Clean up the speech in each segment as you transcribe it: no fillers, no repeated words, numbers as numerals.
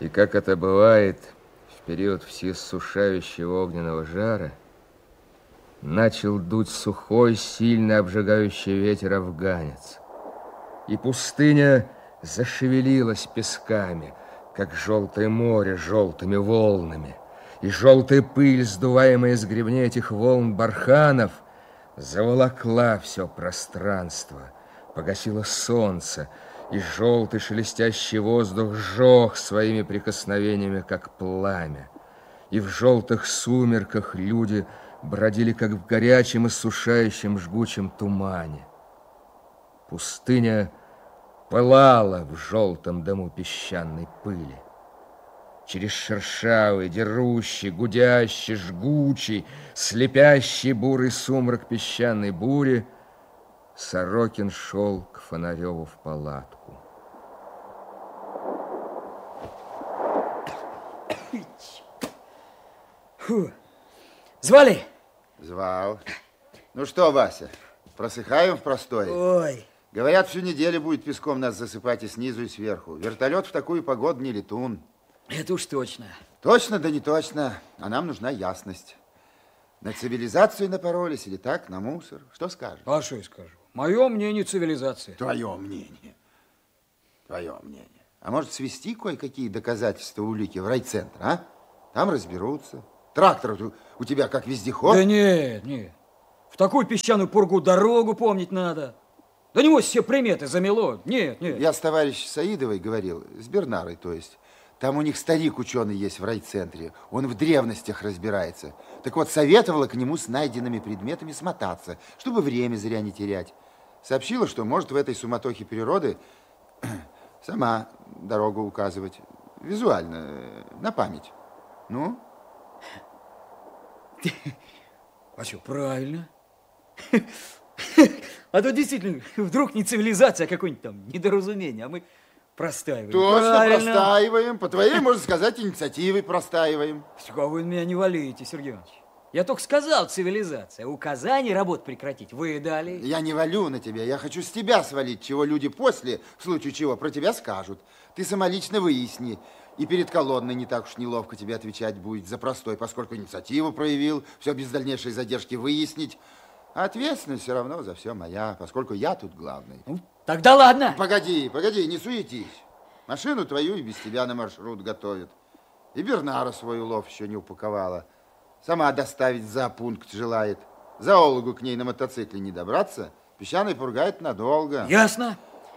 И как это бывает в период всеиссушающего огненного жара, начал дуть сухой, сильно обжигающий ветер афганец. И пустыня зашевелилась песками, как желтое море желтыми волнами. И желтая пыль, сдуваемая с гребней этих волн барханов, заволокла все пространство, погасила солнце, и желтый шелестящий воздух сжег своими прикосновениями, как пламя. И в желтых сумерках люди бродили, как в горячем, иссушающем, жгучем тумане. Пустыня пылала в желтом дыму песчаной пыли. Через шершавый, дерущий, гудящий, жгучий, слепящий бурый сумрак песчаной бури Сорокин шел к Фонареву в палатку. Фу. Звали? Звал. Ну что, Вася, просыхаем в простое? Ой. Говорят, всю неделю будет песком нас засыпать и снизу, и сверху. Вертолет в такую погоду не летун. Это уж точно. Точно, да не точно. А нам нужна ясность. На цивилизацию напоролись или так, на мусор? Что скажешь? А что я скажу? Мое мнение цивилизация. Твое мнение. Твое мнение. А может, свести кое-какие доказательства, улики в райцентр, а? Там разберутся. Трактор у тебя как вездеход? Да нет, нет. В такую песчаную пургу дорогу помнить надо. Да небось все приметы замело. Нет, нет. Я с товарищем Саидовой говорил, с Бернарой, то есть. Там у них старик ученый есть в райцентре. Он в древностях разбирается. Так вот, советовала к нему с найденными предметами смотаться, чтобы время зря не терять. Сообщила, что может в этой суматохе природы сама дорогу указывать. Визуально, на память. Ну? А что, правильно? А то действительно, вдруг не цивилизация, а какое-нибудь там недоразумение, а мы простаиваем. Точно, правильно. простаиваем. По твоей, можно сказать, инициативой простаиваем. Чего вы меня не валите, Сергей Иванович? Я только сказал цивилизация. Указание работу прекратить вы дали. Я не валю на тебя. Я хочу с тебя свалить, чего люди после, в случае чего, про тебя скажут. Ты самолично выясни. И перед колонной не так уж неловко тебе отвечать будет за простой, поскольку инициативу проявил, все без дальнейшей задержки выяснить. А ответственность все равно за все моя, поскольку я тут главный. Ну, тогда ладно. Погоди, погоди, не суетись. Машину твою и без тебя на маршрут готовят. И Бернара свой улов еще не упаковала. Сама доставить за пункт желает. Зоологу к ней на мотоцикле не добраться. Песчаный пурга это надолго. Ясно.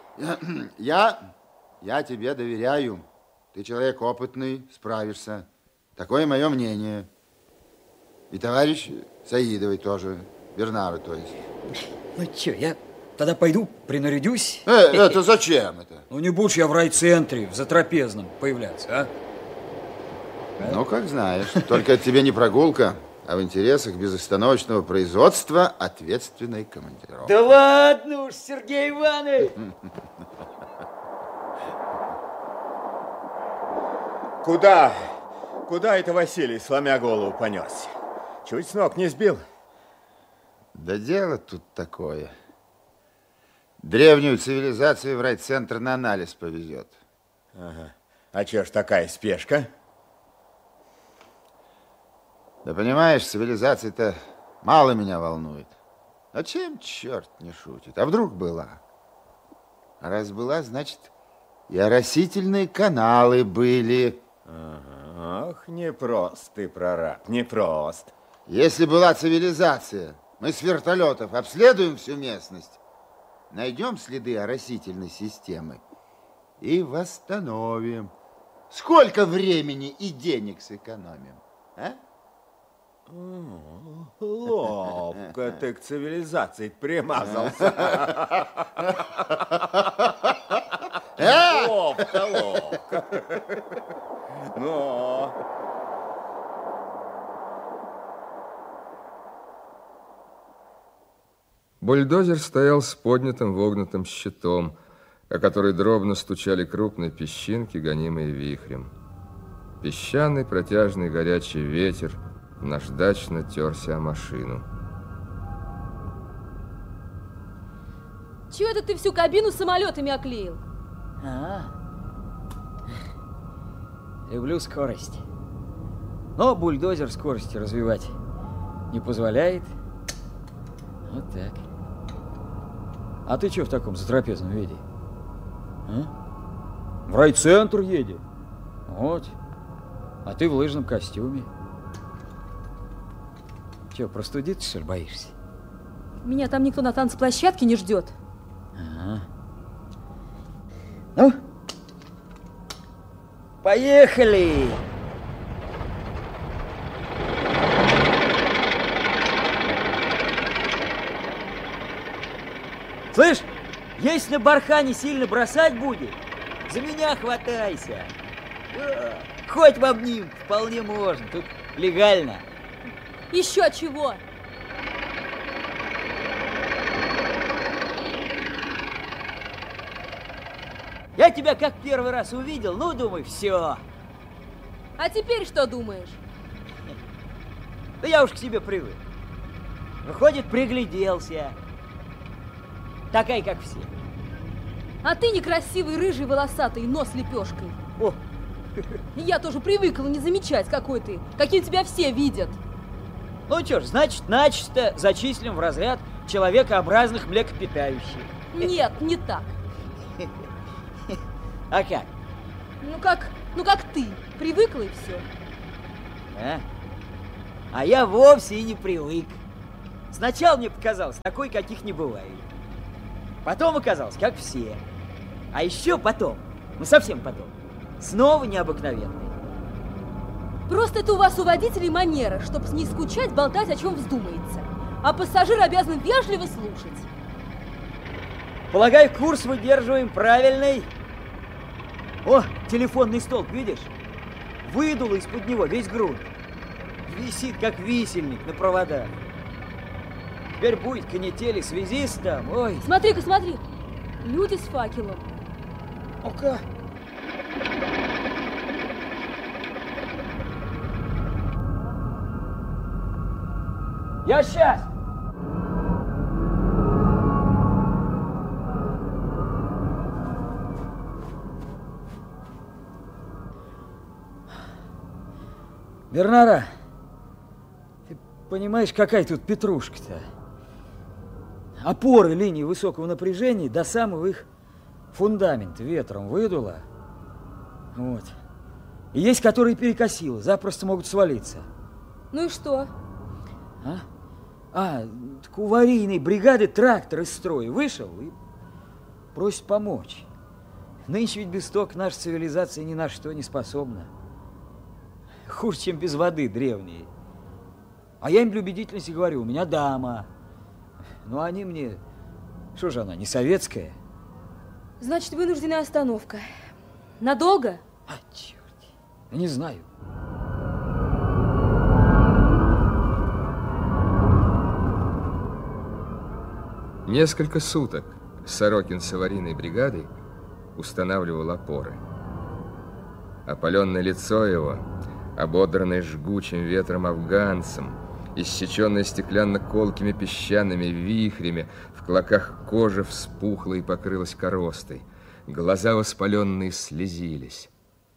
Я тебе доверяю. Ты человек опытный, справишься. Такое мое мнение. И товарищ Саидовой тоже. Бернара, то есть. Ну что, я тогда пойду принарядюсь. Это зачем это? Ну не будешь я в райцентре, в затрапезном появляться, а? Ну, как знаешь. Только это тебе не прогулка, а в интересах безостановочного производства ответственной командировки. Да ладно уж, Сергей Иванович! Куда? Куда это Василий, сломя голову, понесся? Чуть с ног не сбил. Да дело тут такое. Древнюю цивилизацию в райцентр на анализ повезет. Ага. А чё ж такая спешка? Да понимаешь, цивилизация-то мало меня волнует. А чем черт не шутит? А вдруг была? А раз была, значит, и оросительные каналы были. Ага. Ох, непрост ты, прораб, непрост. Если была цивилизация, мы с вертолетов обследуем всю местность, найдем следы оросительной системы и восстановим. Сколько времени и денег сэкономим, а? Ловко ты к цивилизации примазался. Ловко, ловко. Ну... Бульдозер стоял с поднятым вогнутым щитом, о который дробно стучали крупные песчинки, гонимые вихрем. Песчаный, протяжный, горячий ветер наждачно терся о машину. Чего это ты всю кабину самолетами оклеил? Люблю скорость. Но бульдозер скорости развивать не позволяет. Вот так. А ты что в таком затрапезном виде? А? В райцентр едем. Вот. А ты в лыжном костюме. Че, простудиться, что ли, боишься? Меня там никто на танцплощадке не ждет. Ага. Ну, поехали! Слышь, если на бархане сильно бросать будет, за меня хватайся. Хоть в обнимку, вполне можно, тут легально. Еще чего? Я тебя как первый раз увидел, ну, думаю, все. А теперь что думаешь? Да я уж к себе привык. Выходит, пригляделся. Такая, как все. А ты некрасивый, рыжий, волосатый, нос лепешкой. О. И я тоже привыкла не замечать, какой ты, каким тебя все видят. Ну что ж, значит, начисто зачислим в разряд человекообразных млекопитающих. Нет, не так. А как? Ну как ты, привыкла и все. А я вовсе и не привык. Сначала мне показалось, такой, каких не бывает. Потом оказалось, как все. А еще потом, ну совсем потом, снова необыкновенный. Просто это у вас у водителей манера, чтобы не скучать, болтать, о чем вздумается. А пассажир обязан вежливо слушать. Полагаю, курс выдерживаем правильный. О, телефонный столб, видишь? Выдуло из-под него весь грунт. Висит, как висельник на проводах. Теперь будет канители связист там, ой. Смотри-ка, смотри. Люди с факелом. Ну-ка. Я сейчас. Бернара, ты понимаешь, какая тут петрушка-то? Опоры линии высокого напряжения до самого их фундамента ветром выдуло. Вот. И есть, которые перекосило, запросто могут свалиться. Ну и что? Так у аварийной бригады трактор из строя вышел и просит помочь. Нынче ведь без тока наша цивилизация ни на что не способна. Хуже, чем без воды древние. А я им для убедительности говорю, у меня дама. Ну, они мне... Что же она, не советская? Значит, вынужденная остановка. Надолго? Черт, я не знаю. Несколько суток Сорокин с аварийной бригадой устанавливал опоры. Опаленное лицо его, ободранное жгучим ветром афганцем, иссеченное стеклянно-колкими песчаными вихрями, в клоках кожи вспухло и покрылось коростой. Глаза воспаленные слезились.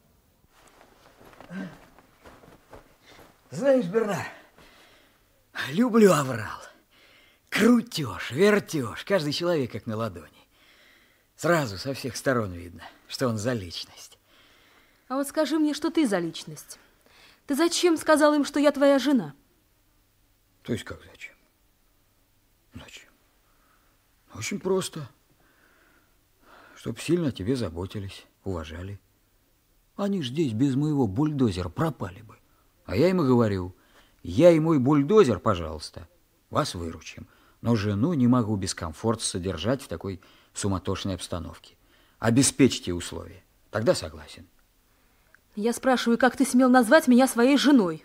Знаешь, Бернар, люблю аврал. Крутеж, вертеж, каждый человек как на ладони. Сразу со всех сторон видно, что он за личность. А вот скажи мне, что ты за личность? Ты зачем сказал им, что я твоя жена? То есть как зачем? Зачем? Очень просто. Чтоб сильно о тебе заботились, уважали. Они ж здесь без моего бульдозера пропали бы. А я им и говорю, я и мой бульдозер, пожалуйста, вас выручим. Но жену не могу без комфорта содержать в такой суматошной обстановке. Обеспечьте условия. Тогда согласен. Я спрашиваю, как ты смел назвать меня своей женой?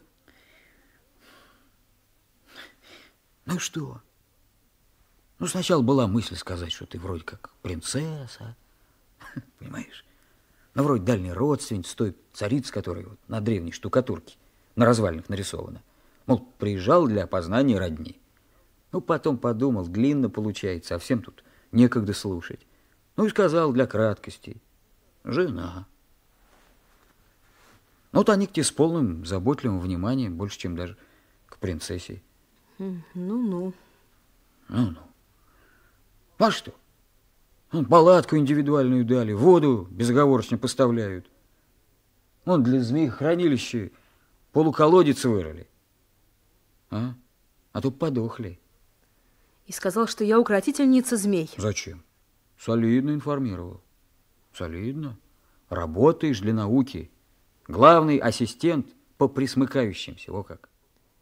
Ну что? Ну, сначала была мысль сказать, что ты вроде как принцесса. Понимаешь? Ну, вроде дальняя родственница той царицы, которая вот на древней штукатурке на развалинах нарисована. Мол, приезжал для опознания родни. Ну, потом подумал, длинно получается, а всем тут некогда слушать. Ну, и сказал для краткости. Жена. Вот они к тебе с полным заботливым вниманием, больше, чем даже к принцессе. Ну-ну. Ну-ну. А что? Вон палатку индивидуальную дали, воду безоговорочно поставляют. Вон для змей хранилище полуколодец вырыли. А то подохли. И сказал, что я укротительница змей. Зачем? Солидно информировал. Солидно. Работаешь для науки. Главный ассистент по присмыкающимся. Во как.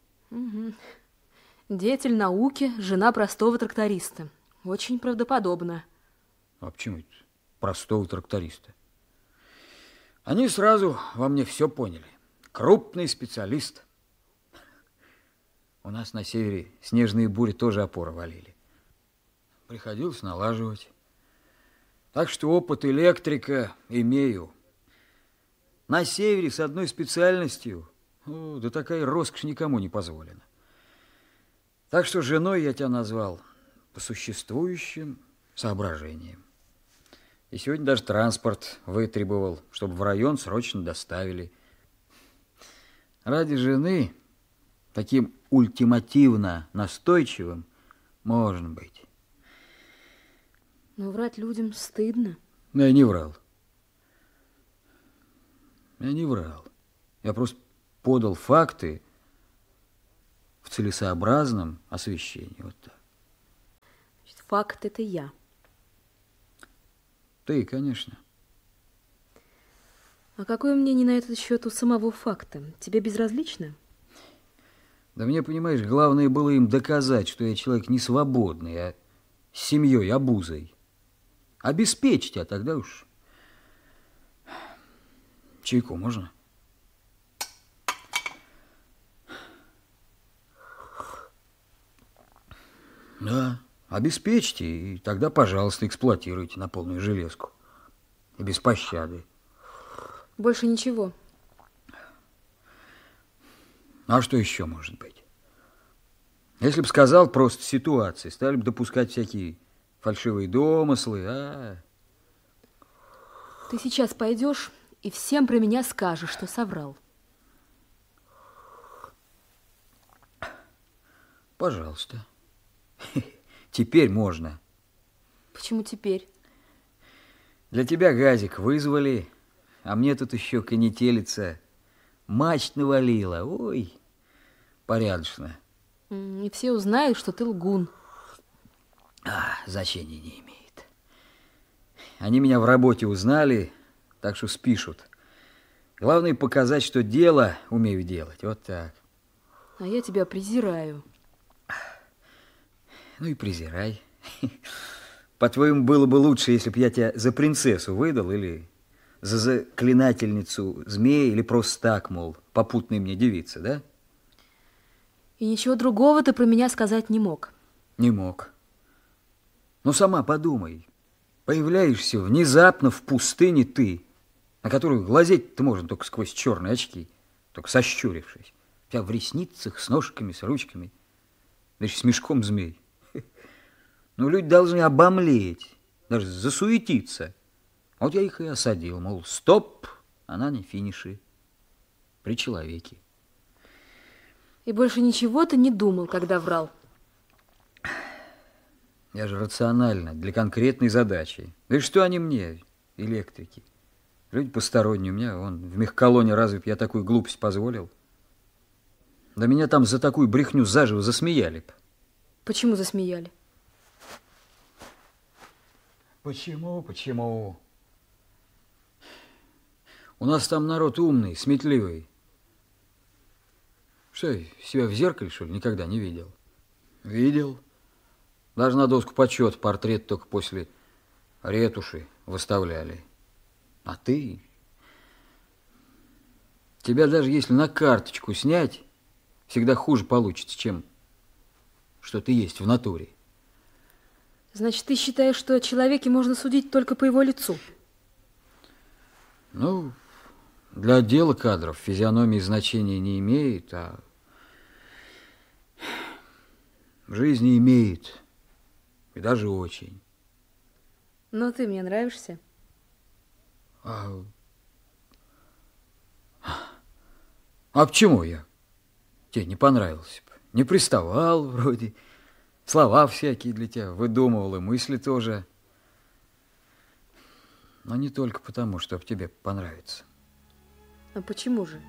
Деятель науки, жена простого тракториста. Очень правдоподобно. А почему это простого тракториста? Они сразу во мне все поняли. Крупный специалист. У нас на севере снежные бури тоже опоры валили. Приходилось налаживать. Так что опыт электрика имею. На севере с одной специальностью, да такая роскошь никому не позволена. Так что женой я тебя назвал по существующим соображениям. И сегодня даже транспорт вытребовал, чтобы в район срочно доставили. Ради жены таким ультимативно настойчивым можно быть. Но врать людям стыдно. Но я не врал. Я не врал. Я просто подал факты в целесообразном освещении. Вот так. Значит, факт это я. Ты, конечно. А какое мнение на этот счет у самого факта? Тебе безразлично? Да мне, понимаешь, главное было им доказать, что я человек не свободный, а с семьей, обузой. Обеспечить, а тогда уж... Чайку можно? Да, обеспечьте, и тогда, пожалуйста, эксплуатируйте на полную железку. И без пощады. Больше ничего. А что еще может быть? Если бы сказал просто ситуации, стали бы допускать всякие фальшивые домыслы, Ты сейчас пойдешь и всем про меня скажешь, что соврал. Пожалуйста. Теперь можно. Почему теперь? Для тебя газик вызвали, а мне тут еще конетелица мачт навалила. Ой, порядочно. И все узнают, что ты лгун. Значения не имеет. Они меня в работе узнали, так что спишут. Главное показать, что дело умею делать. Вот так. А я тебя презираю. Ну и презирай. По-твоему, было бы лучше, если бы я тебя за принцессу выдал, или за заклинательницу змея, или просто так, мол, попутная мне девица, да? И ничего другого ты про меня сказать не мог. Не мог. Ну, сама подумай. Появляешься внезапно в пустыне ты, на которую глазеть-то можно только сквозь черные очки, только сощурившись. У тебя в ресницах, с ножками, с ручками, да еще с мешком змей. Ну, люди должны обомлеть, даже засуетиться. Вот я их и осадил, мол, стоп, она не финиши. При человеке. И больше ничего ты не думал, когда врал. Я же рационально, для конкретной задачи. Да и что они мне, электрики? Люди посторонние. У меня вон в мехколоне разве б я такую глупость позволил? Да меня там за такую брехню заживо засмеяли б. Почему засмеяли? Почему? У нас там народ умный, сметливый. Что, себя в зеркале, что ли, никогда не видел? Видел. Даже на доску почета портрет только после ретуши выставляли. А ты? Тебя даже если на карточку снять, всегда хуже получится, чем что ты есть в натуре. Значит, ты считаешь, что о человеке можно судить только по его лицу? Ну, для отдела кадров физиономии значения не имеет, а в жизни имеет. И даже очень. Но ты мне нравишься. А почему я? Тебе не понравился бы. Не приставал вроде. Слова всякие для тебя выдумывал, и мысли тоже. Но не только потому, чтобы тебе понравиться. А почему же?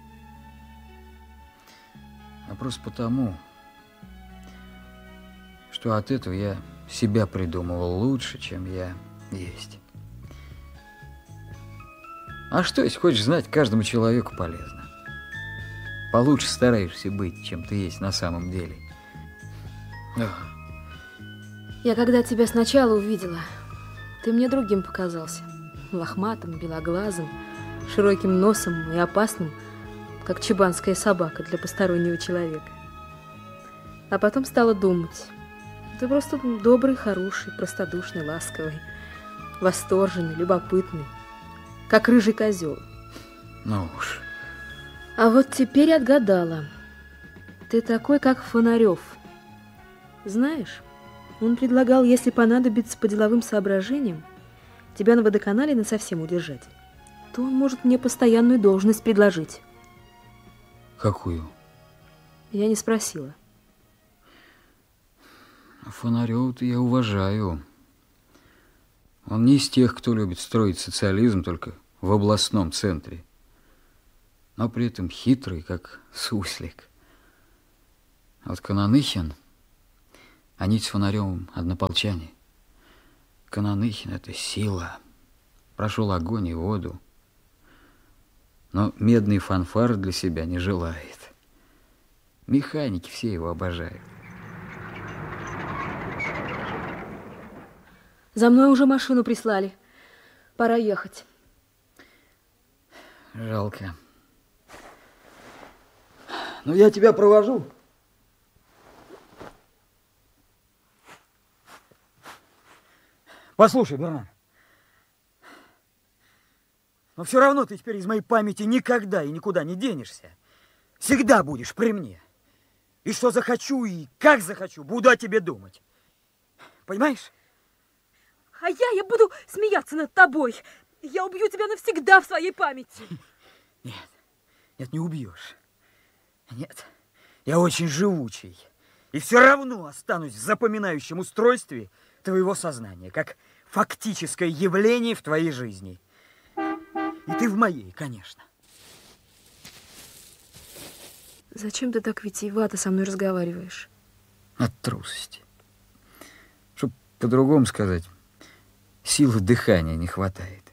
А просто потому, что от этого я себя придумывал лучше, чем я есть. А что, если хочешь знать, каждому человеку полезно. Получше стараешься быть, чем ты есть на самом деле. Да. Я когда тебя сначала увидела, ты мне другим показался. Лохматым, белоглазым, широким носом и опасным, как чебанская собака для постороннего человека. А потом стала думать. Ты просто добрый, хороший, простодушный, ласковый, восторженный, любопытный, как рыжий козел. Ну уж. А вот теперь отгадала. Ты такой, как Фонарев. Знаешь, он предлагал, если понадобится по деловым соображениям, тебя на водоканале насовсем удержать, то он может мне постоянную должность предложить. Какую? Я не спросила. Фонарёва-то я уважаю. Он не из тех, кто любит строить социализм только в областном центре, но при этом хитрый, как суслик. А вот Кононыхин, они с Фонаревым однополчане. Кононыхин — это сила. Прошел огонь и воду. Но медный фанфар для себя не желает. Механики все его обожают. За мной уже машину прислали. Пора ехать. Жалко. Ну, я тебя провожу. Послушай, Бернар, но все равно ты теперь из моей памяти никогда и никуда не денешься. Всегда будешь при мне. И что захочу, и как захочу, буду о тебе думать. Понимаешь? А я буду смеяться над тобой. Я убью тебя навсегда в своей памяти. Нет, не убьешь. Нет, я очень живучий. И все равно останусь в запоминающем устройстве твоего сознания, как фактическое явление в твоей жизни. И ты в моей, конечно. Зачем ты так витиевато со мной разговариваешь? От трусости. Чтоб по-другому сказать, силы дыхания не хватает.